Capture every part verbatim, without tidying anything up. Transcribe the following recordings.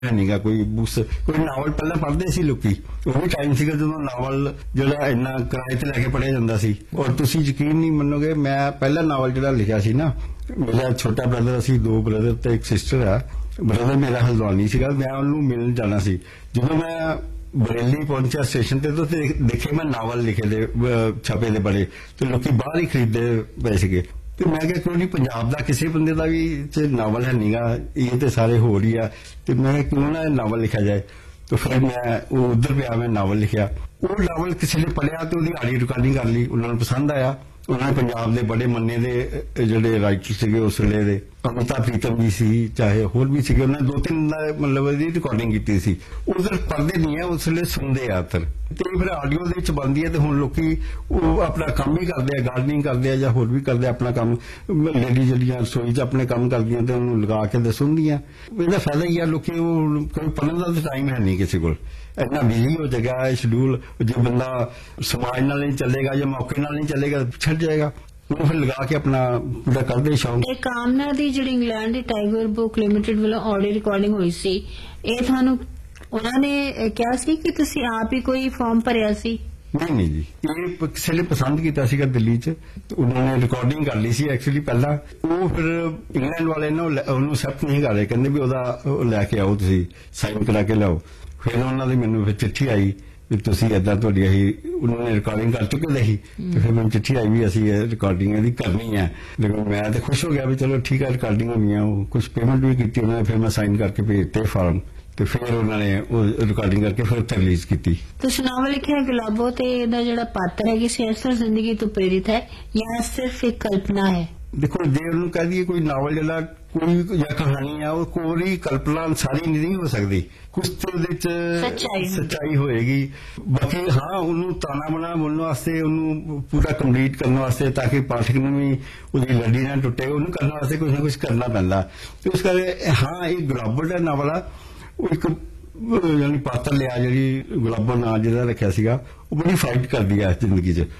नहीं गा कोई बुक्स कोई नावल पहले पढ़ते सी लोकी वो भी टाइम सीगा जो नावल जिहड़ा इन्ना किराए ते लैके पढ़िया जांदा सी और तुसीं यकीन नहीं मनोगे मैं पहला नावल जिहड़ा लिखिया सी ना मेरा छोटा ब्रदर असी दो ब्रदर ते एक सिस्टर है ब्रदर मेरा हल्द्वानी सीगा मैं उन्होंने मिलने जाना सी जो मैं बरेली पहुंचा स्टेशन ते तो देखे मैं नावल लिखे दे छपे दे बड़े तो लोग बाहर ही खरीदते पे सीगे तो मैं क्या क्यों नहीं पंजाब का किसी बंदे का भी नावल है नहीं गा ये तो सारे हो रही है तो मैं क्यों ना नावल लिखा जाए तो फिर मैं वो उधर पे मैं नावल लिखा वो नावल किसी ने पढ़िया तो उसकी आडियो रिकॉर्डिंग कर ली उन्होंने पसंद आया उन्होंने पंजाब के बड़े मन्ने दे जिहड़े राइटर सीगे उस वेले दे अमिताभ प्रीतम जी सी चाहे होर भी सीगे उन्होंने दो तीन मतलब रिकॉर्डिंग की सी उधर पढ़ते नहीं है उस वेले सुनते आ उधर तो फिर आडियो दे च बनदी है तो हुण लोकी अपना काम भी करते हैं गार्डनिंग करते हैं या होर भी करते अपना काम लेडी जिहड़ियां रसोई च अपने काम करदियां ते उहनूं लगा के ते सुनदियां इहदा फायदा ही है लोकी कोई पढ़ने का तो टाइम है नहीं किसी कोल इतना बिजी हो जाएगा शेड्यूल जो बंदा समाज नाल नहीं चलेगा या मौके नाल नहीं चलेगा छड़ जाएगा फिर लगा के अपना पूरा करते शौक ਇਹ ਕਾਮਨਾ ਦੀ ਜਿਹੜੀ ਇੰਗਲੈਂਡ ਦੀ ਟਾਈਗਰ ਬੁੱਕ ਲਿਮਟਿਡ ਵੱਲੋਂ ਆਡੀਓ ਰਿਕਾਰਡਿੰਗ ਹੋਈ ਸੀ ਇਹ ਤੁਹਾਨੂੰ ਉਹਨਾਂ ਨੇ ਕਿਹਾ ਸੀ ਕਿ ਤੁਸੀਂ ਆਪ ਹੀ ਕੋਈ ਫਾਰਮ ਭਰਿਆ ਸੀ नहीं नहीं जी ये किसी ने पसंद किया सीगा दिल्ली च तो उन्होंने रिकॉर्डिंग कर ली सी एक्चुअली पहला वो फिर इंग्लैंड वाले ना उन्होंने एक्सेप्ट नहीं कर रहे कहते भी ओदा लैके आओ तुसी साइन करा के लाओ फिर उन्होंने मैनू फिर चिट्ठी आई भी तुसी इदां तुहाडी अही उन्होंने रिकॉर्डिंग कर चुके थे तो फिर मैनू चिट्ठी आई भी असी रिकॉर्डिंग इहदी करनी है लेकिन मैं तो खुश हो गया भी चलो ठीक है रिकॉर्डिंग हो गई कुछ पेमेंट भी की उन्होंने फिर मैं साइन करके भेजते फार्म ਤੇ ਫਿਰ ਉਹਨਾਂ ਨੇ ਉਹ ਰਿਕਾਰਡਿੰਗ ਕਰਕੇ ਫਿਰ ਰਿਲੀਜ਼ ਕੀਤੀ ਤੁਸੀਂ ਨਾਵਲ ਲਿਖਿਆ ਗੁਲਾਬੋ ਤੇ ਇਹਦਾ ਜਿਹੜਾ ਪਾਤਰ ਹੈ ਕਿਸੇ ਅਸਲ ਜ਼ਿੰਦਗੀ ਤੋਂ ਪ੍ਰੇਰਿਤ ਹੈ ਜਾਂ ਸਿਰਫ ਇੱਕ ਕਲਪਨਾ ਹੈ ਦੇਖੋ ਜੇ ਉਹਨੂੰ ਕਹਿ ਦਈਏ ਕੋਈ ਨਾਵਲ ਜਿਹੜਾ ਕੋਈ ਜਾਂ ਕਹਾਣੀ ਆ ਉਹ ਕੋਈ ਕਲਪਨਾ ਸਾਰੀ ਨਹੀਂ ਹੋ ਸਕਦੀ ਕੁਝ ਤੇ ਉਹਦੇ ਚ ਸੱਚਾਈ ਹੋਏਗੀ ਬਾਕੀ ਹਾਂ ਉਹਨੂੰ ਤਾਣਾ ਬਣਾ ਬੋਲਣ ਵਾਸਤੇ ਉਹਨੂੰ ਪੂਰਾ ਕੰਪਲੀਟ ਕਰਨ ਵਾਸਤੇ ਤਾਂ ਕਿ ਪਾਠਕ ਨੂੰ ਵੀ ਉਹਦੀ ਲੱਡੀ ਨਾ ਟੁੱਟੇ ਉਹਨੂੰ ਕਰਨ ਵਾਸਤੇ ਕੁਝ ਨਾ ਕੁਝ ਕਰਨਾ ਪੈਂਦਾ ਤੇ ਉਸ ਕਰਕੇ ਹਾਂ ਇਹ ਗੁਲਾਬੋ ਦਾ ਨਾਵਲ ਆ एक यानी पात्र लिया जी गुलाबो ना जिहदा रखिया सीगा वो बड़ी फाइट करदी है जिंदगी च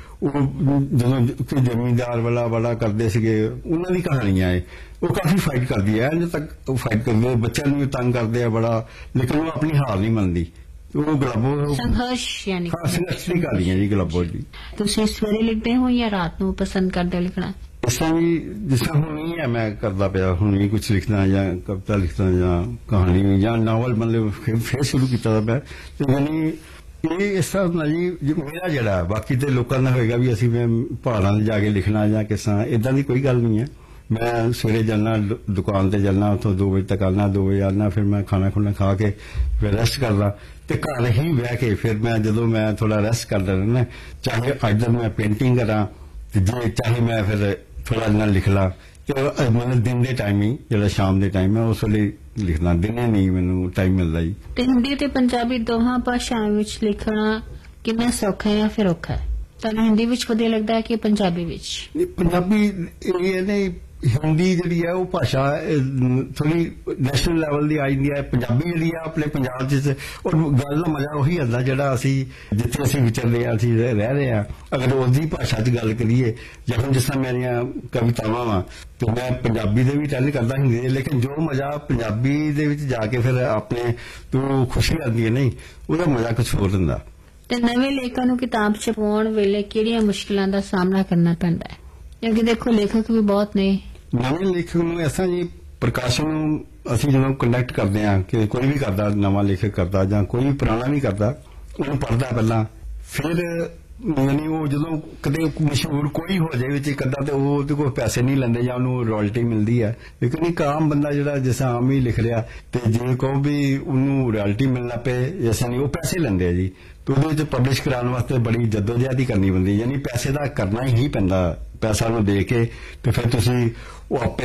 जो जमींदार वाला बड़ा करते सीगे उन्हां दी कहानियां है वो काफी फाइट करदी है अजे तक फाइट करदी है बच्चों नूं भी तंग करदे आ बड़ा लेकिन वो अपनी हार नहीं मनदी वो गुलाबो संघर्ष यानी हाँ संघर्ष दी कहानी है जी गुलाबो जी तुसीं सवेरे लिखदे हो या रात नूं पसंद करदे हो लिखना इस तरह भी जिस तरह हूं नहीं है मैं करता पाया हूं नहीं कुछ लिखना या कविता लिखना या कहानी या नावल मतलब फिर शुरू किया मैं तो यानी ये इस तरह ना जी मेरा जड़ा बाकी तो लोगों का होएगा भी असी मैं पहाड़ों से जाके लिखना या किस तरह इदा की कोई गल नहीं है मैं सवेरे जाना दुकान से जाना उतों दो बजे तक आना दो बजे आना फिर मैं खाना खुना खा के फिर रेस्ट करदा ते घर ही बह के फिर मैं जो मैं थोड़ा रेस्ट करदा रहना चाहे अज मैं पेंटिंग करा जे चाहे मैं फिर थोड़ा ना लिख ला मतलब दिन के टाइम ही जो शाम के टाइम है उस वे लिखना दिने नहीं मैनू टाइम मिलता जी ਤੇ ਹਿੰਦੀ ਤੇ ਪੰਜਾਬੀ ਦੋਹਾਂ ਭਾਸ਼ਾਵਾਂ ਵਿੱਚ ਲਿਖਣਾ ਕਿੰਨਾ ਸੌਖਾ ਹੈ ਜਾਂ ਫਿਰ ਔਖਾ ਹੈ ਤੁਹਾਨੂੰ ਹਿੰਦੀ ਵਿੱਚ ਵਧੀਆ ਲੱਗਦਾ ਹੈ ਕਿ ਪੰਜਾਬੀ ਵਿੱਚ ਪੰਜਾਬੀ ਇਹ ਨੇ हिंदी जी है वो भाषा थोड़ी नैशनल लैवल की आई है पंजाबी जी है अपने पंजाब च और गल का मजा उही आता जो असी जिथे असी विचरते हैं असी रह रहे हैं अगर उसकी भाषा च गल करिए या हम जिस तरह मेरिया कवितावां वा तो मैं पंजाबी दे भी टेल करता हिंदी लेकिन जो मजा पंजाबी दे विच जाके फिर अपने तो खुशी आती है नहीं उसका मजा कुछ होर हुंदा ते नवे लेखकां नूं किताब छपाउण वेले किहड़ियां मुश्किलां दा सामना करना पैंदा है क्योंकि देखो लेखक भी बहुत ने नवे लेखक नूं ऐसा जी प्रकाशन असीं जदों कंडक्ट करते हैं कि कोई भी करता नवा लेखक करता जां कोई भी पुराना भी करता उन्हें पढ़ता पहला फिर यानी वो जो कदे मशहूर कोई हो जाए विच इक अद्धा ते वो कोई पैसे नहीं लैंदे जां उन्होंने रॉयल्टी मिलती है लेकिन एक आम बंदा जिहड़ा जिस आम ही लिख रहा ते जे कहो भी उन्होंने रॉयल्टी मिलना पे जैसा नहीं वो पैसे लैंदे जी तो उहदे च पब्लिश कराने वास्ते बड़ी जद्दोजहद ही करनी पैंदी यानी पैसे दा करना ही पैंदा पैसा उन्हें दे के तो फिर तुसी वो आपे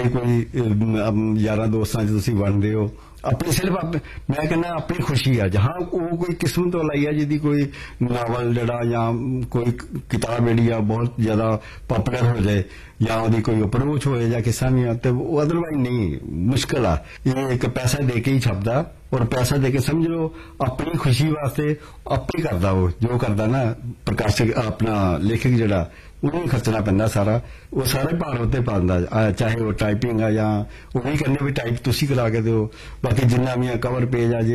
कोई यारां दोस्तां च तुसी वंडदे हो अपनी सिर्फ अपने मैं कहना अपनी खुशी है जहां वो कोई किस्मत वाला है जिहदी कोई नावल जड़ा या कोई किताब जी बहुत ज्यादा पॉपुलर हो जाए या उसकी कोई अप्रोच हो जाए किसा भी तो अदरवाइज नहीं मुश्किल है ये एक पैसा दे के ही छपदा ਔਰ ਪੈਸਾ ਦੇ ਕੇ ਸਮਝ ਲਓ ਆਪਣੀ ਖੁਸ਼ੀ ਵਾਸਤੇ ਆਪੇ ਕਰਦਾ ਉਹ ਜੋ ਕਰਦਾ ਨਾ ਪ੍ਰਕਾਸ਼ਕ ਆਪਣਾ ਲੇਖਕ ਜਿਹੜਾ ਉਹਨੂੰ ਖਰਚਣਾ ਪੈਂਦਾ ਸਾਰਾ ਉਹ ਸਾਰੇ ਭਾਰ ਉੱਤੇ ਪਾਉਂਦਾ ਚਾਹੇ ਉਹ ਟਾਈਪਿੰਗ ਆ ਜਾਂ ਉਹ ਵੀ ਕਹਿੰਦੇ ਵੀ ਟਾਈਪ ਤੁਸੀਂ ਕਰਾ ਕੇ ਦਿਓ ਬਾਕੀ ਜਿੰਨਾ ਵੀ ਕਵਰ ਪੇਜ ਆ